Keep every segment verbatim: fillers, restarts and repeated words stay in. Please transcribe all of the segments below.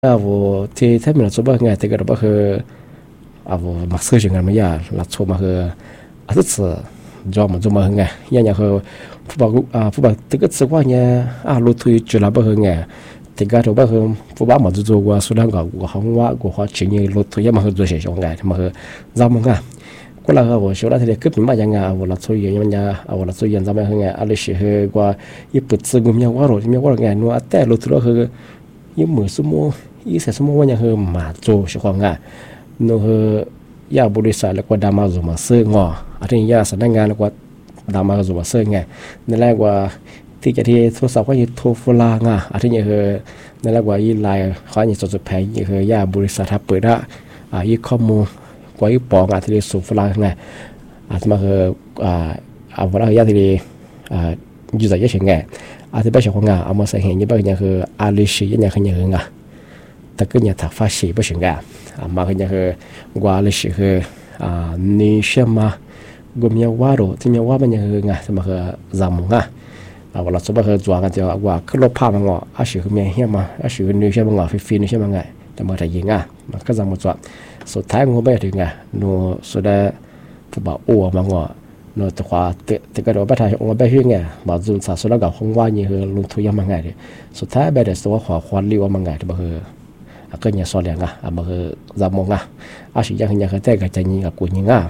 avo ti themina soba ngai te gar ba he avo maske jinga ma ya la choma he atsu jo ma zo ma ngai ya nya he fu ba a fu ba te ge tsu kwa nya a lu tu ju la ba he ngai te ga ro ba he fu ba ma zo zo wa su lang ga wo hong wa go hwa chi ni lu tu ya ma he zo she shong ngai ma he za ma nga ko la ga wo shu la te ke pi ma ya nga wo la chu ye nya a wo la chu yan za ma he ngai a le shi he kwa yi pu tsu gum nya wa ro nya wa ngai no a te lu tu ro he yi mu su moอีเสสมว่าอย่างเฮมาโจชของงาโนเฮยาบริษัทแล้วก็ดามาโซมาเซงออาทิตย์ยาสำนักงานแล้วก็ดามาโซมาเซงไงนั่นแหละว่าที่จะที่โทรศัพท์ก็ยี่โทรฟลางอ่ะอาทิตย์เฮนั่นแหละว่ายี่ไลน์เขายี่สดๆแพงยี่เฮยาบริษัททับเปิดได้อ่ายี่ข้อมูลกว่ายี่ปองอาทิตย์สูฟลางไงอาทิตย์มาเฮอ่าเอาเวลายาที่อ่าอยู่ใจเฉยไงอาทิตย์ไปเฉยของงาเอามาใส่เห็นยี่บ้างอย่างเฮอาลิชีอย่างเงี้ยอย่างเงี้ยแต่ก็ยังถักฟ้าสีไม่ถึงกันมาก็ยังคือกว่าเลยสิคืออ่านี่เชื่อมาก็มีว่ารู้ที่มีว่ามันยังคือไงที่มาคือจำงะอ่าเวลาสมมติคือจวงกันจะว่าคือลบภาพมันงออาศัยคือมีเหี้ยมาอาศัยคือนี่เชื่อมันงอฟิฟินี่เชื่อมันไงแต่มาแต่ยิงอ่ะมันก็จำหมดจวงสุดท้ายมันไม่ถึงไงโน้สุดท้ายผู้บ่าวอ้วมันงอโน้แต่ว่าแต่แต่ก็เราไปถ่ายองค์ไปที่ไงมาจุนสาสุดแล้วกับห้องว่านี่คือลุงทุยมันไงเลยสุดท้ายไปแต่ตัวขอควันรีว่ามันไงที่มาคือก็ยังสอนอย่างอ่ะมาคือจำมองอ่ะอาศัยยังยังคือแต่ก็จะยิงกับกูยิงอ่ะ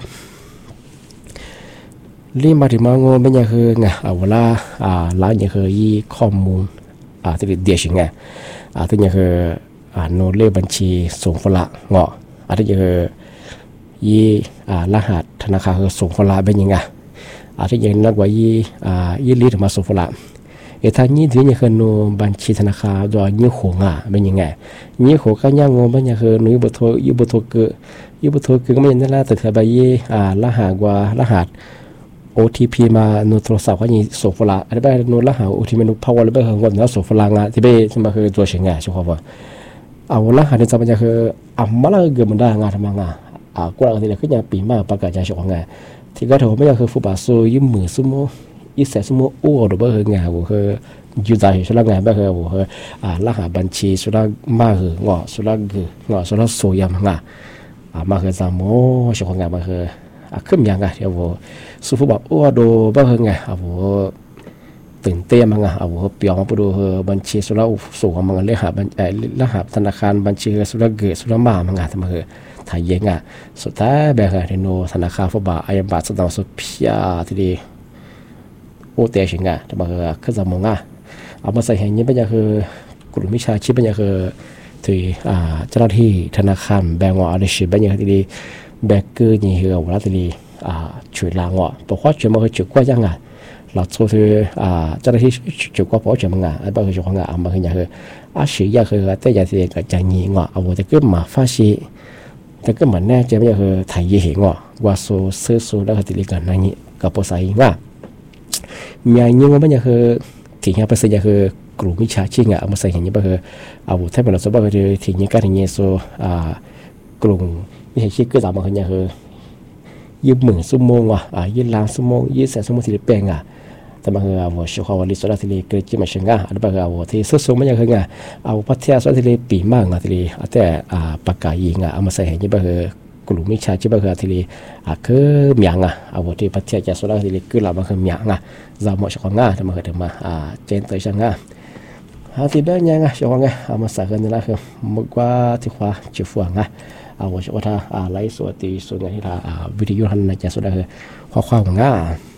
รีมาถึงมาโง่ไม่ยังคือไงเอาเวลาอ่าหลังยังคือยี่ข้อมูลอ่าที่เดียชิงไงอ่าที่ยังคืออ่าโน้ตเลขบัญชีส่งฝรั่งเงาะอ่าที่ยังคือยี่อ่ารหัสธนาคารคือส่งฝรั่งเป็นยังไงอ่าที่ยังนักว่ายี่อ่ายี่ลีถึงมาส่งฝรั่งเอทางนี้ที่นี่คือโนบัญชีธนาคารโดยยี่หัวงะเป็นยังไงยี่หัวก็ยังงงเป็นยังคือนุยบุตรยุบุตรคือยุบุตรคือก็ไม่ยันนั่นแหละแต่เธอไปยี่อ่ารหัสว่ารหัส โอ ที พี มาโนโทรศัพท์ก็ยี่ส่งฝรั่งอะไรไปโนรหัส โอ ที พี โนพาวเวอร์เลยไปหงวนแล้วส่งฝรั่งอ่ะที่ไปที่มาคือตัวเชียงไงใช่ไหมว่าเอารหัสนี่จะเป็นยังคืออ่ะมาแล้วเกิดมันได้งานทำงานอ่ะกูเราที่เราขึ้นยังปีมากประกาศใจใช่ไหมที่ก็ถือว่าไม่ยังคือฟุตบอลซูยิ้มมือซุโมอีเสสมโอ้หรือว่าเฮงาบุเฮยูใจสุดละไงบ้างเฮบุเฮอ่ารหัสบัญชีสุดละมาเฮงอสุดละเกงอสุดละโซยามงาอ่ามาเฮจามโมชของงาบ้างเฮอ่ะขึ้นยังไงเดี๋ยวบุสุฟุบโอ้ดูบ้างเฮงอ่ะบุตื่นเต้นมั้งอ่ะบุเปียกมาดูเฮบัญชีสุดละสูงมั้งเลขบัญเออรหัสธนาคารบัญชีสุดละเกสุดละมามั้งอ่ะทำไมเฮถ่ายยังอ่ะสุดท้ายแบบเฮที่โนธนาคารฟุบอายันบาทสุดละสุดพิยาที่ดีโอเตชิงอ่ะแต่มาคือคือจำมองอ่ะเอามาใส่เห็นนี้เป็นอย่างคือกลุ่มวิชาชีพเป็นอย่างคือที่อ่าเจ้าหน้าที่ธนาคารแบงก์ว่าอะไรสิเป็นอย่างที่ดีแบงก์คือนี่คือว่าที่ดีอ่าช่วยล้างว่าเพราะว่าช่วยมาคือช่วยกว่ายังไงเราช่วยอ่าเจ้าหน้าที่ช่วยกว่าเพราะช่วยมังอ่ะไอ้บ้าคือช่วยของอ่ะเอามาคืออย่างคืออาชีพอย่างคือแต่อย่างที่ก็จะยิงอ่ะเอาแต่ก็มาฟ้าชีแต่ก็เหมือนแน่ใจเป็นอย่างคือถ่ายยี่หิงอ่ะว่าโซ่เสื้อโซ่แล้วก็ที่ดีกันนั่นนี่กับภาษาอิงอ่ะมีอย่างนี้ว่ามันยังคือถึงอย่างภาษาอย่างคือกลุ่มวิชาชีพอ่ะเอามาใส่อย่างนี้ก็คือเอาถ้าเป็นเราสมมติว่าคือถึงอย่างการถึงอย่างโซอ่ากลุ่มวิชาชีพก็จะมาคืออย่างคือยืมหมื่นชั่วโมงว่ะอ่ายืมล้านชั่วโมงยืมแสนชั่วโมงที่เปล่งอ่ะแต่มาคือเอาช่วงวันลิสุดาที่เกิดจิมาเชิงอ่ะอันนั้นก็เอาที่สุดๆมันยังคือไงเอาพัฒนาสุดที่ปีมากอ่ะที่แต่อ่าปากกายิงอ่ะเอามาใส่อย่างนี้ก็คือกลุ่มวิชาชีพก็คือที่อ่ะคือเมียงอ่ะเอาที่พัฒนาจากสุดาที่คือเรามันคือเมียงอ่ะจำหมดช่วงอ่ะแต่มาคือถึงมาอ่าเจนตัวช่างอ่ะหาที่ได้ยังอ่ะช่วงอ่ะเอามาใส่กันนี่แหละคือมุกว่าที่ขวาจีฟวงอ่ะเอาว่าถ้าอ่าไลฟ์สดที่ส่วนใหญ่ที่ถ้าอ่าวิดีโอทันในจากสุดาคือข้อความของอ่ะ